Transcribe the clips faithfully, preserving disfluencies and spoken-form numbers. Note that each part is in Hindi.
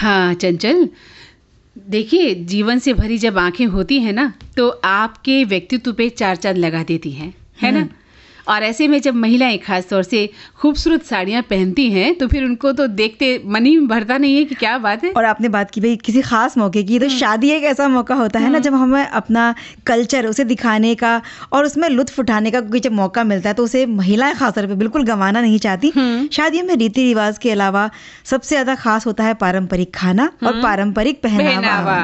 हाँ चंचल, देखिए जीवन से भरी जब आंखें होती हैं ना तो आपके व्यक्तित्व पे चार चांद लगा देती हैं, है ना। और ऐसे में जब महिलाएं खास तौर से खूबसूरत साड़ियाँ पहनती हैं तो फिर उनको तो देखते मन ही भरता नहीं है कि क्या बात है। और आपने बात की भाई किसी खास मौके की, तो शादी एक ऐसा मौका होता है ना जब हमें अपना कल्चर उसे दिखाने का और उसमें लुत्फ उठाने का कोई जब मौका मिलता है तो उसे महिलाएं खास तौर पे बिल्कुल गंवाना नहीं चाहती। शादियों में रीति रिवाज के अलावा सबसे ज्यादा खास होता है पारंपरिक खाना और पारंपरिक पहनावा।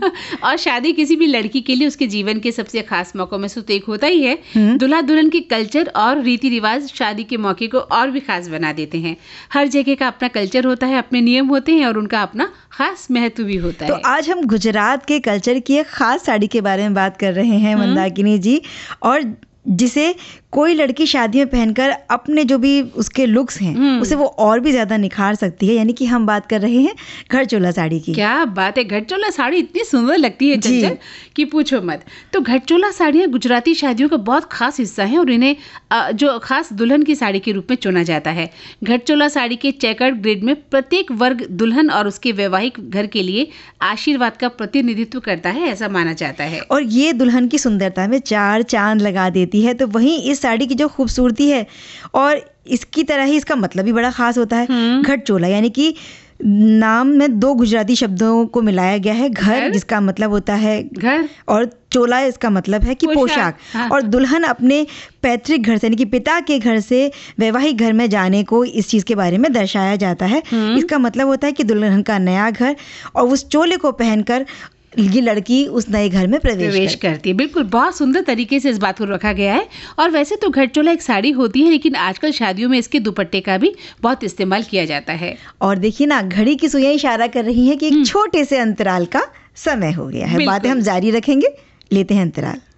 और शादी किसी भी लड़की के लिए उसके जीवन के सबसे खास मौकों में से तो एक होता ही है। दूल्हा दुल्हन के कल्चर और रीति रिवाज शादी के मौके को और भी खास बना देते हैं। हर जगह का अपना कल्चर होता है, अपने नियम होते हैं और उनका अपना खास महत्व भी होता तो है। तो आज हम गुजरात के कल्चर की एक खास साड़ी के बारे में बात कर रहे हैं मंदाकिनी जी, और जिसे कोई लड़की शादी में पहनकर अपने जो भी उसके लुक्स हैं उसे वो और भी ज्यादा निखार सकती है। यानी कि हम बात कर रहे हैं घरचोला साड़ी की। क्या बात है, घरचोला साड़ी इतनी सुंदर लगती है चंचल कि पूछो मत। तो घरचोला साड़ियाँ गुजराती शादियों का बहुत खास हिस्सा है और इन्हें जो खास दुल्हन की साड़ी के रूप में चुना जाता है। घरचोला साड़ी के चेकर्ड ग्रिड में प्रत्येक वर्ग दुल्हन और उसके वैवाहिक घर के लिए आशीर्वाद का प्रतिनिधित्व करता है, ऐसा माना जाता है। और ये दुल्हन की सुंदरता में चार चांद लगा देती है। तो वहीं इस साड़ी की जो खूबसूरती है और इसकी तरह ही इसका मतलब भी बड़ा खास होता है। घरचोला यानी कि नाम में दो गुजराती शब्दों को मिलाया गया है। घर, घर? जिसका मतलब होता है घर, और चोला इसका मतलब है कि पोशाक। हाँ। और दुल्हन अपने पैतृक घर से यानी कि पिता के घर से वैवाहिक घर में जाने को इस चीज के बारे में दर्शाया जाता है। इसका मतलब होता है कि दुल्हन का नया घर और उस चोले को पहनकर ये लड़की उस नए घर में प्रवेश, प्रवेश कर। करती है। बिल्कुल, बहुत सुंदर तरीके से इस बात को रखा गया है। और वैसे तो घरचोला एक साड़ी होती है, लेकिन आजकल शादियों में इसके दुपट्टे का भी बहुत इस्तेमाल किया जाता है। और देखिए ना, घड़ी की सुइयां इशारा कर रही है कि एक छोटे से अंतराल का समय हो गया है। बातें हम जारी रखेंगे, लेते हैं अंतराल।